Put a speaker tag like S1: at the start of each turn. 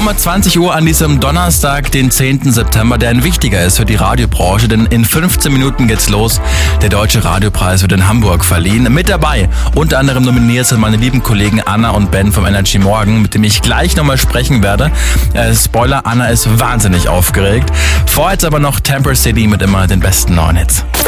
S1: Um 20 Uhr an diesem Donnerstag, den 10. September, der ein wichtiger ist für die Radiobranche, denn in 15 Minuten geht's los. Der Deutsche Radiopreis wird in Hamburg verliehen. Mit dabei, unter anderem nominiert sind meine lieben Kollegen Anna und Ben vom Energy Morgen, mit dem ich gleich nochmal sprechen werde. Spoiler, Anna ist wahnsinnig aufgeregt. Vorher jetzt aber noch Temper City mit immer den besten neuen Hits.